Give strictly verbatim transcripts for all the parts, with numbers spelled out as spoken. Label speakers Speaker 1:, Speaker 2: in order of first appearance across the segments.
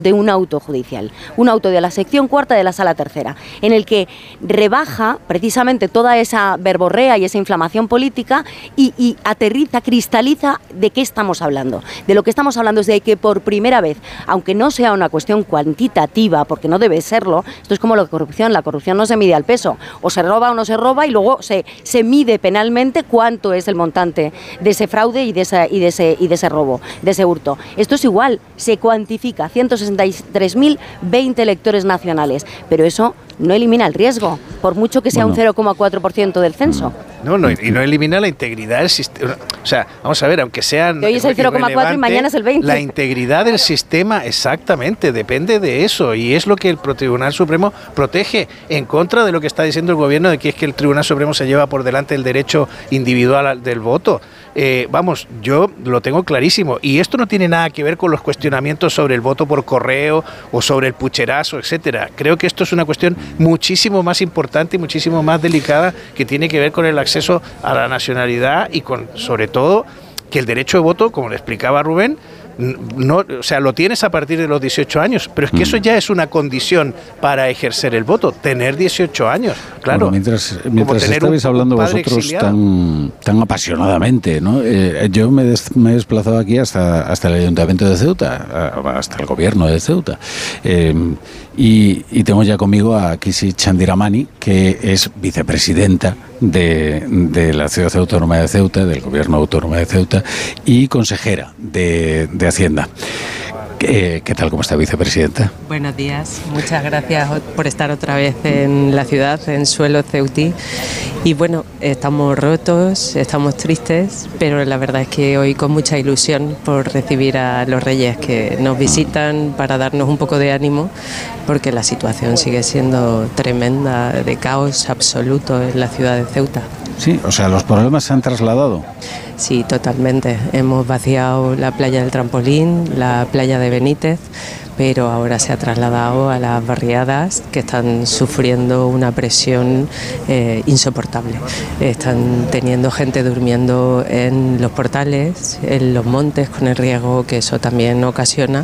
Speaker 1: de un auto judicial, un auto de la sección cuarta de la sala tercera, en el que rebaja precisamente toda esa verborrea y esa inflamación política y, y aterriza, cristaliza de qué estamos hablando. De lo que estamos hablando es de que por primera vez, aunque no sea una cuestión cuantitativa, porque no debe serlo, esto es como la corrupción, la corrupción no se mide al peso, o se roba o no se roba y luego se, se mide penalmente cuánto es el montante de ese fraude y de, esa, y, de ese, y de ese robo, de ese hurto. Esto es igual, se cuantifica, ciento sesenta y tres mil veinte electores nacionales, pero eso no elimina el riesgo, por mucho que sea bueno. un cero coma cuatro por ciento del censo.
Speaker 2: No, no, y no elimina la integridad del sistema. O sea, vamos a ver, aunque sean...
Speaker 1: Hoy es el cero coma cuatro y mañana es el veinte.
Speaker 2: La integridad del sistema, exactamente, depende de eso. Y es lo que el Tribunal Supremo protege, en contra de lo que está diciendo el gobierno, de que es que el Tribunal Supremo se lleva por delante el derecho individual del voto. Eh, vamos, yo lo tengo clarísimo. Y esto no tiene nada que ver con los cuestionamientos sobre el voto por correo o sobre el pucherazo, etcétera. Creo que esto es una cuestión muchísimo más importante y muchísimo más delicada, que tiene que ver con el acceso a la nacionalidad y con, sobre todo, que el derecho de voto, como le explicaba Rubén, no, o sea, lo tienes a partir de los dieciocho años, pero es que eso ya es una condición para ejercer el voto, tener dieciocho años, claro.
Speaker 3: Bueno, mientras mientras estabais hablando vosotros tan, tan apasionadamente, ¿no? Eh, yo me, des, me he desplazado aquí hasta, hasta el Ayuntamiento de Ceuta, hasta el gobierno de Ceuta, eh, y, y tengo ya conmigo a Kisi Chandiramani, que es vicepresidenta de, de la Ciudad Autónoma de Ceuta, del Gobierno Autónomo de Ceuta, y consejera de, de Hacienda. ¿Qué, ¿Qué tal? ¿Cómo está, vicepresidenta?
Speaker 4: Buenos días, muchas gracias por estar otra vez en la ciudad, en suelo ceutí. Y bueno, estamos rotos, estamos tristes, pero la verdad es que hoy con mucha ilusión por recibir a los Reyes que nos visitan para darnos un poco de ánimo, porque la situación sigue siendo tremenda, de caos absoluto en la ciudad de Ceuta.
Speaker 3: Sí, o sea, los problemas se han trasladado.
Speaker 4: Sí, totalmente. Hemos vaciado la playa del Trampolín, la playa de Benítez, pero ahora se ha trasladado a las barriadas, que están sufriendo una presión eh, insoportable. Están teniendo gente durmiendo en los portales, en los montes, con el riesgo que eso también ocasiona,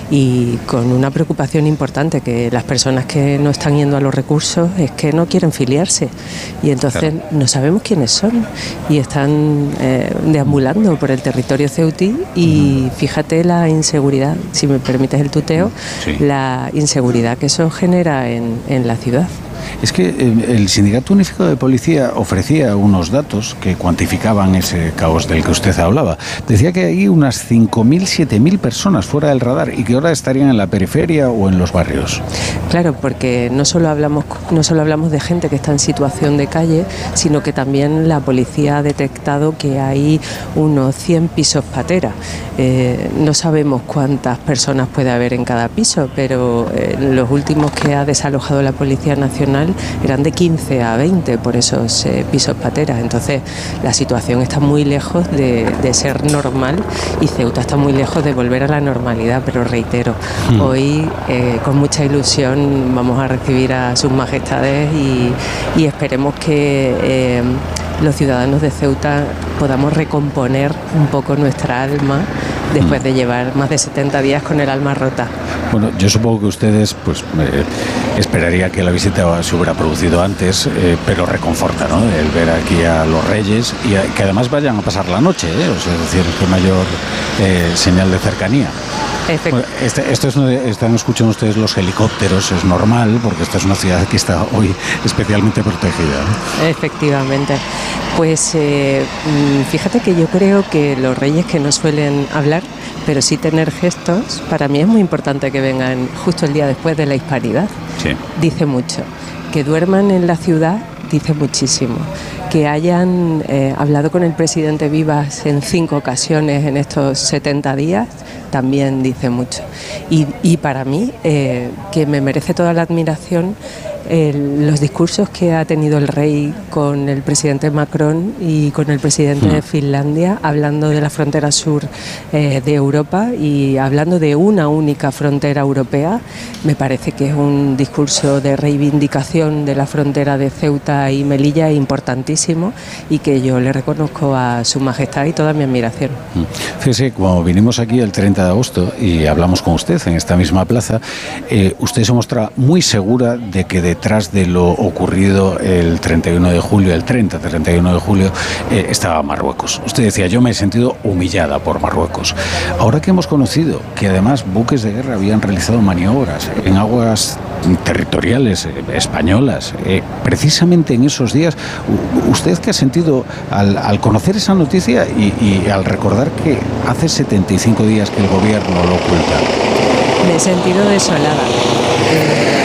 Speaker 4: y con una preocupación importante, que las personas que no están yendo a los recursos es que no quieren filiarse, y entonces claro, no sabemos quiénes son, y están eh, deambulando por el territorio ceutí, y fíjate la inseguridad, si me permites el tuteo, sí, la inseguridad que eso genera en, en la ciudad.
Speaker 3: Es que el Sindicato Unificado de Policía ofrecía unos datos que cuantificaban ese caos del que usted hablaba. Decía que hay unas cinco mil, siete mil personas fuera del radar y que ahora estarían en la periferia o en los barrios.
Speaker 4: Claro, porque no solo hablamos, no solo hablamos de gente que está en situación de calle, sino que también la policía ha detectado que hay unos cien pisos patera. Eh, no sabemos cuántas personas puede haber en cada piso, pero eh, los últimos que ha desalojado la Policía Nacional eran de quince a veinte por esos eh, pisos pateras. Entonces la situación está muy lejos de, de ser normal, y Ceuta está muy lejos de volver a la normalidad, pero reitero, mm. hoy eh, con mucha ilusión vamos a recibir a sus majestades y, y esperemos que eh, los ciudadanos de Ceuta podamos recomponer un poco nuestra alma después mm. de llevar más de setenta días con el alma rota.
Speaker 3: Bueno, yo supongo que ustedes, pues, eh, esperaría que la visita se hubiera producido antes, eh, pero reconforta, ¿no?, el ver aquí a los Reyes y a, que además vayan a pasar la noche, ¿eh? O sea, es decir, qué mayor eh, señal de cercanía. Bueno, este, esto es, están escuchando ustedes los helicópteros, es normal, porque esta es una ciudad que está hoy especialmente protegida, ¿no?
Speaker 4: Efectivamente. Pues eh, fíjate que yo creo que los Reyes, que no suelen hablar, pero sí tener gestos, para mí es muy importante que vengan justo el día después de la Hispanidad.
Speaker 3: Sí.
Speaker 4: Dice mucho. Que duerman en la ciudad dice muchísimo. Que hayan eh, hablado con el presidente Vivas en cinco ocasiones en estos setenta días también dice mucho. Y, y para mí, eh, que me merece toda la admiración, el, los discursos que ha tenido el rey con el presidente Macron y con el presidente de Finlandia, hablando de la frontera sur eh, de Europa y hablando de una única frontera europea, me parece que es un discurso de reivindicación de la frontera de Ceuta y Melilla importantísimo y que yo le reconozco a Su Majestad y toda mi admiración.
Speaker 3: Fíjese, como vinimos aquí el treinta de agosto y hablamos con usted en esta misma plaza, eh, usted se muestra muy segura de que detrás de lo ocurrido el treinta y uno de julio, el treinta, treinta y uno de julio, eh, estaba Marruecos. Usted decía, yo me he sentido humillada por Marruecos. Ahora que hemos conocido que además buques de guerra habían realizado maniobras en aguas territoriales eh, españolas, eh, precisamente en esos días, ¿usted qué ha sentido al, al conocer esa noticia y, y al recordar que hace setenta y cinco días que el gobierno lo oculta?
Speaker 4: Me he sentido desolada. Eh...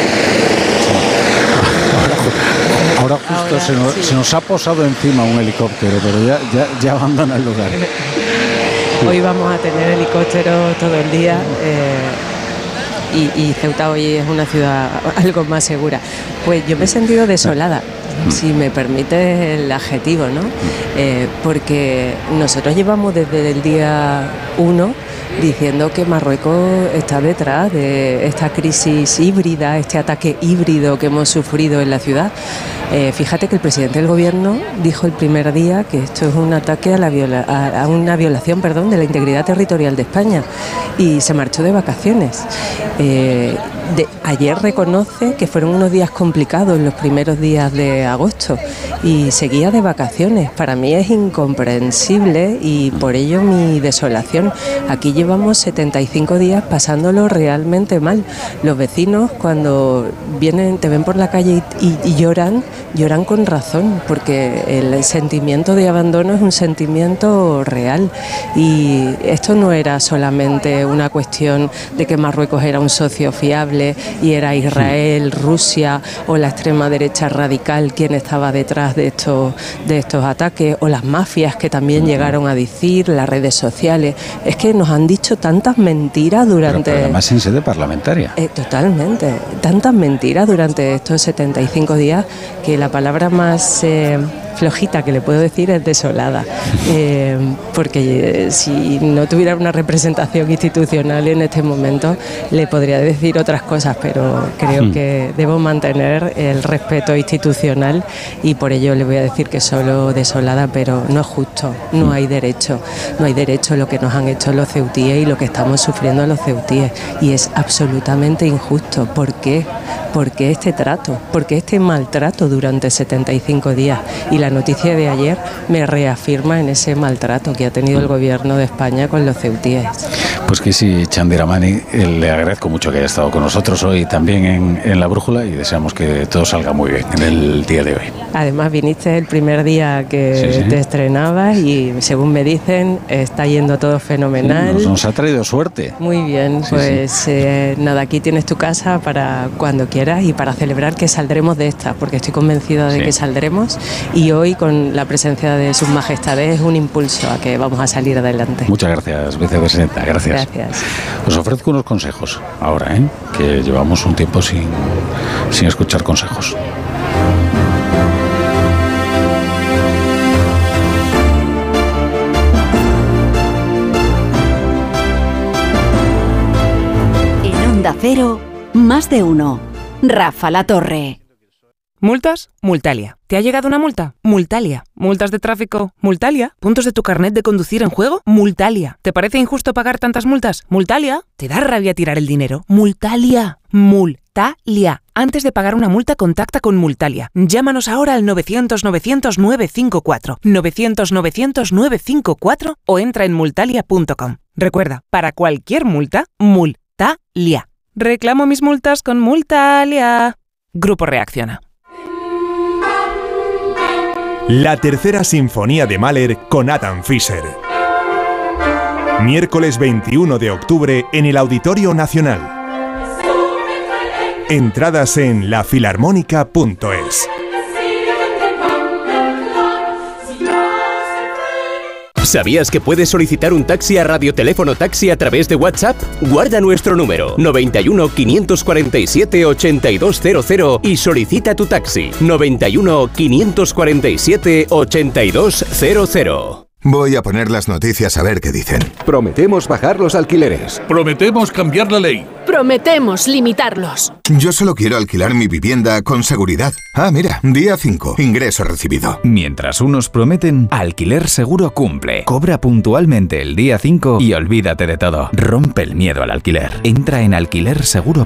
Speaker 3: Ahora justo Ahora, se, nos, sí. se nos ha posado encima un helicóptero, pero ya, ya, ya abandona el lugar.
Speaker 4: Hoy vamos a tener helicóptero todo el día eh, y, y Ceuta hoy es una ciudad algo más segura. Pues yo me he sentido desolada, si me permite el adjetivo, ¿no? Eh, porque nosotros llevamos desde el día uno diciendo que Marruecos está detrás de esta crisis híbrida, este ataque híbrido que hemos sufrido en la ciudad. Eh, fíjate que el presidente del gobierno dijo el primer día que esto es un ataque a, la viola, a, a una violación perdón, de la integridad territorial de España y se marchó de vacaciones. Eh, de, ayer reconoce que fueron unos días complicados los primeros días de agosto y seguía de vacaciones. Para mí es incomprensible y por ello mi desolación. Aquí llevamos setenta y cinco días pasándolo realmente mal. Los vecinos cuando vienen, te ven por la calle y, y, y lloran, lloran con razón, porque el sentimiento de abandono es un sentimiento real y esto no era solamente una cuestión de que Marruecos era un socio fiable y era Israel, Rusia o la extrema derecha radical quien estaba detrás de estos, de estos ataques, o las mafias que también llegaron a decir, las redes sociales. Es que nos han dicho tantas mentiras durante...
Speaker 3: Pero, pero además en sede parlamentaria.
Speaker 4: Eh, totalmente. Tantas mentiras durante estos setenta y cinco días que la palabra más... Eh, flojita que le puedo decir es desolada, eh, porque eh, si no tuviera una representación institucional en este momento le podría decir otras cosas, pero creo hmm. que debo mantener el respeto institucional y por ello le voy a decir que solo desolada, pero no es justo, no hay derecho, no hay derecho a lo que nos han hecho los ceutíes y lo que estamos sufriendo los ceutíes y es absolutamente injusto. ¿Por qué? ¿Por qué este trato? ¿Por qué este maltrato durante setenta y cinco días? Y la noticia de ayer me reafirma en ese maltrato que ha tenido el gobierno de España con los ceutíes.
Speaker 3: Pues que sí, Chandiramani, le agradezco mucho que haya estado con nosotros hoy también en, en La Brújula y deseamos que todo salga muy bien en el día de hoy.
Speaker 4: Además viniste el primer día que sí, sí. te estrenabas y según me dicen está yendo todo fenomenal.
Speaker 3: Nos, nos ha traído suerte.
Speaker 4: Muy bien, sí, pues sí. Eh, nada, aquí tienes tu casa para cuando quieras y para celebrar que saldremos de esta, porque estoy convencida de sí. que saldremos y hoy con la presencia de sus majestades es un impulso a que vamos a salir adelante.
Speaker 3: Muchas gracias, vicepresidenta, gracias.
Speaker 4: Gracias.
Speaker 3: Os ofrezco unos consejos ahora, ¿eh? que llevamos un tiempo sin, sin escuchar consejos.
Speaker 5: En Onda Cero, más de uno. Rafa La Torre.
Speaker 6: ¿Multas? Multalia. ¿Te ha llegado una multa? Multalia. ¿Multas de tráfico? Multalia. ¿Puntos de tu carnet de conducir en juego? Multalia. ¿Te parece injusto pagar tantas multas? Multalia. ¿Te da rabia tirar el dinero? Multalia. Multalia. Antes de pagar una multa, contacta con Multalia. Llámanos ahora al novecientos novecientos novecientos cincuenta y cuatro, novecientos novecientos novecientos cincuenta y cuatro o entra en multalia punto com. Recuerda, para cualquier multa, Multalia. Reclamo mis multas con Multalia. Grupo Reacciona.
Speaker 7: La tercera sinfonía de Mahler con Adam Fischer. Miércoles veintiuno de octubre en el Auditorio Nacional. Entradas en la filarmónica punto es.
Speaker 8: ¿Sabías que puedes solicitar un taxi a Radioteléfono Taxi a través de WhatsApp? Guarda nuestro número noventa y uno, quinientos cuarenta y siete, ochenta y dos cero cero y solicita tu taxi noventa y uno, quinientos cuarenta y siete, ochenta y dos cero cero.
Speaker 9: Voy a poner las noticias a ver qué dicen.
Speaker 10: Prometemos bajar los alquileres.
Speaker 11: Prometemos cambiar la ley.
Speaker 12: Prometemos limitarlos.
Speaker 9: Yo solo quiero alquilar mi vivienda con seguridad. Ah, mira, día cinco, ingreso recibido.
Speaker 13: Mientras unos prometen, Alquiler Seguro cumple. Cobra puntualmente el día cinco y olvídate de todo. Rompe el miedo al alquiler. Entra en alquiler seguro